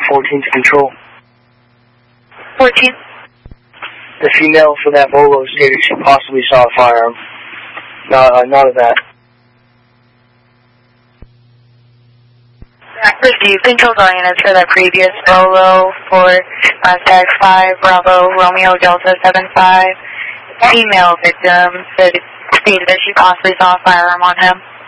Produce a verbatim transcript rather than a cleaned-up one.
fourteen to control. fourteen. The female for that Volvo stated she possibly saw a firearm. Not, uh, not of that. Received control units for that previous Volvo for Mustang five Bravo Romeo Delta seven five. Female victim said stated that she possibly saw a firearm on him.